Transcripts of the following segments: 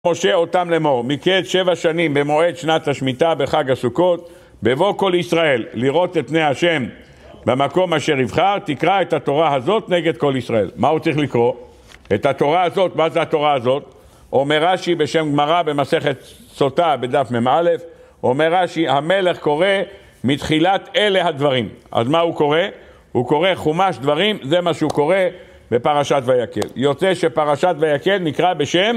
משה אותם לאמור, מקץ 7 שנים במועד שנת השמיטה בחג הסוכות, בבוא כל ישראל לראות את פני השם במקום אשר יבחר, תקרא את התורה הזאת נגד כל ישראל. מה הוא צריך לקרוא? את התורה הזאת. מה זה התורה הזאת? אומר רש"י בשם גמרא במסכת סוטה בדף מ"א, אומר רש"י, המלך קורא מתחילת אלה הדברים. אז מה הוא קורא? הוא קורא חומש דברים, זה מה שהוא קורא בפרשת ויקל. יוצא שפרשת ויקל נקרא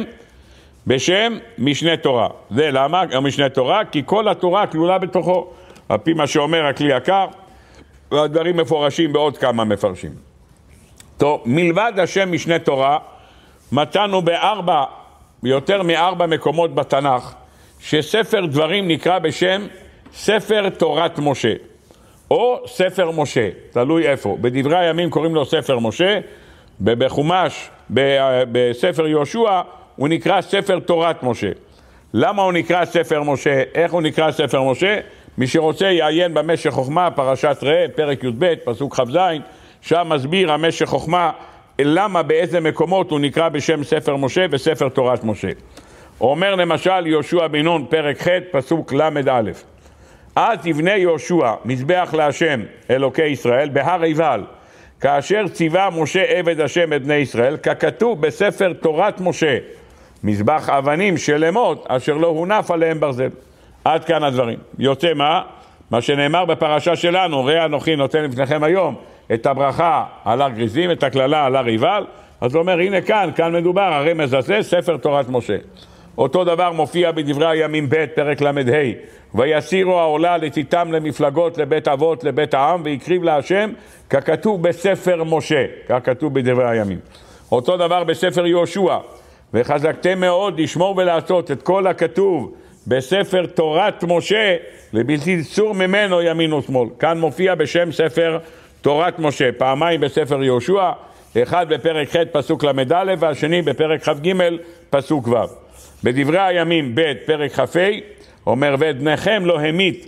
בשם משנה תורה. זה למה? משנה תורה, כי כל התורה כלולה בתוכו, על פי מה שאומר הכלי יקר, והדברים מפורשים בעוד כמה מפרשים. טוב, מלבד השם משנה תורה, מצאנו ביותר מ4 מקומות בתנ"ך, שספר דברים נקרא בשם ספר תורת משה, או ספר משה, תלוי איפה. בדברי הימים קוראים לו ספר משה, בחומש, בספר יהושע, הוא נקרא ספר תורת משה. למה הוא נקרא ספר משה? איך הוא נקרא ספר משה? מי שרוצה יעיין במשך חוכמה, פרשת ראה, פרק י"ב, פסוק כ"ז, שם מסביר המשך חוכמה, למה באיזה מקומות הוא נקרא בשם ספר משה וספר תורת משה. אומר למשל יהושע בן נון, פרק ח', פסוק ל"א. אז יבנה יהושע מזבח להשם אלוקי ישראל בהר עיבל, כאשר ציווה משה עבד השם את בני ישראל, ככתוב בספר תורת משה, מזבח אבנים של אמות אשר לא הונף עליהם ברזל. עד כאן הדברים. יוצא מה שנאמר בפרשה שלנו, ראה אנוכי נותן לפניכם היום את הברכה על הר גריזים, את הכללה על הר עיבל. אז הוא אומר, הנה כאן מדובר, הרמז הזה, ספר תורת משה. אותו דבר מופיע בדברי הימים ב' פרק ל"ה, ויסירו העולה לציתם למפלגות לבית אבות לבית העם, ויקריב להשם ככתוב בספר משה, כך כתוב בדברי הימים. אותו דבר בספר יהושע, וחזקתם מאוד לשמור ולעשות את כל הכתוב בספר תורת משה, לבלתי סור ממנו ימין ושמאל. כאן מופיע בשם ספר תורת משה, פעמיים בספר יהושע, אחד בפרק ח' פסוק ל"א, והשני בפרק כ"ג פסוק ו'. בדברי הימים ב' פרק כ"ה אומר, ואת בניכם לא המית,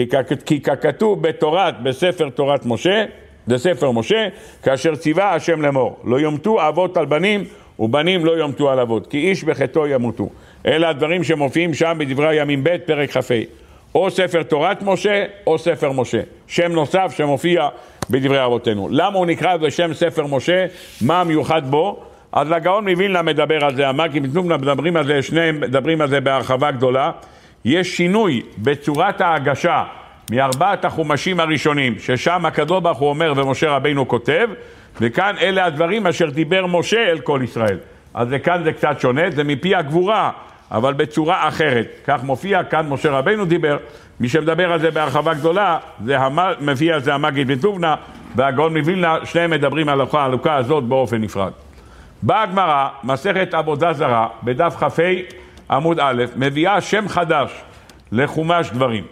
כי ככתוב בספר תורת משה, בספר משה, כאשר ציווה השם לאמור, לא יומתו אבות על בנים, ובנים לא יומתו על אבות, כי איש בחטאו ימותו. אלה הדברים שמופיעים שם בדברי הימים ב' פרק כ"ה. או ספר תורת משה, או ספר משה. שם נוסף שמופיע בדברי אבותינו. למה הוא נקרא בשם ספר משה? מה המיוחד בו? אז הגאון מווילנה מדבר על זה, המגיד מטנובנה מדברים על זה, שניהם מדברים על זה בהרחבה גדולה. יש שינוי בצורת ההגשה מ4 החומשים הראשונים, ששם הקדוש ברוך הוא אומר ומשה רבינו כותב, וכאן אלה הדברים אשר דיבר משה אל כל ישראל. אז כאן זה קצת שונה, זה מפי הגבורה, אבל בצורה אחרת. כך מופיע, כאן משה רבינו דיבר, מי שמדבר על זה בהרחבה גדולה, מופיע על זה המגיד מטנובנה, והגאון מווילנה, שניהם מדברים על החלוקה הזאת באופן נפרד. באה הגמרא, מסכת עבודה זרה, בדף כ"ה עמוד א', מביאה שם חדש לחומש דברים.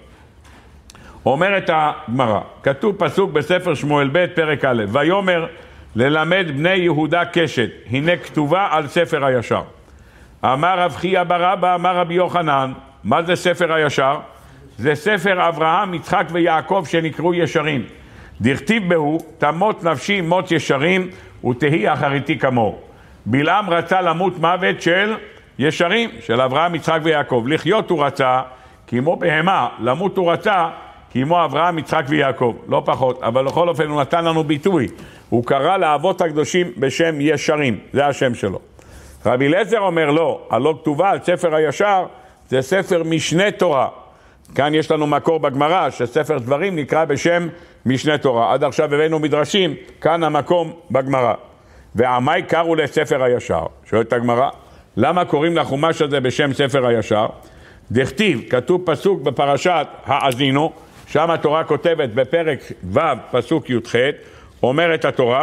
אומרת הגמרא, כתוב פסוק בספר שמואל ב' פרק א', ויאמר ללמד בני יהודה קשת, הנה כתובה על ספר הישר. אמר רב חייא בר אבא, אמר רבי יוחנן, מה זה ספר הישר? זה ספר אברהם, יצחק ויעקב שנקראו ישרים. דכתיב בהו, תמות נפשי מות ישרים, ותהי אחריתי כמוהו. בלעם רצה למות מוות של ישרים, של אברהם, יצחק ויעקב. לחיות הוא רצה, כמו בהמה, למות הוא רצה, כמו אברהם, יצחק ויעקב. לא פחות, אבל לכל אופן הוא נתן לנו ביטוי. הוא קרא לאבות הקדושים בשם ישרים, זה השם שלו. רבי אליעזר אומר לא, הלא כתובה על ספר הישר, זה ספר משנה תורה. כאן יש לנו מקור בגמרא, שספר דברים נקרא בשם משנה תורה. עד עכשיו הבאנו מדרשים, כאן המקום בגמרא. ועמי קראו לספר הישר? שואלת הגמרא, למה קוראים לחומש הזה בשם ספר הישר? דכתיב, כתוב פסוק בפרשת האזינו, שם התורה כותבת בפרק ו' פסוק י"ח, אומרת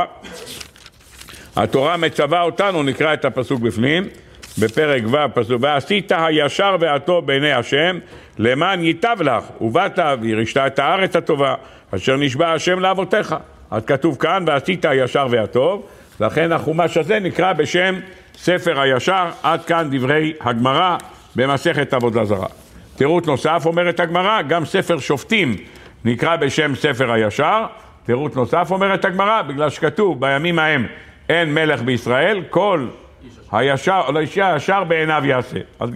התורה מצווה אותנו, נקרא את הפסוק בפנים, בפרק ו' פסוק, ועשית הישר והטוב בעיני השם, למען ייטב לך, ובאת וירשת את הארץ הטובה, אשר נשבע השם לאבותיך. אז כתוב כאן, ועשית הישר והטוב, לכן החומש הזה נקרא בשם ספר הישר. עד כאן דברי הגמרא במסכת עבודה זרה. תירוץ נוסף אומרת הגמרא, גם ספר שופטים נקרא בשם ספר הישר. תירוץ נוסף אומרת הגמרא, בגלל שכתוב בימים ההם אין מלך בישראל, כל הישר בעיניו יעשה. אז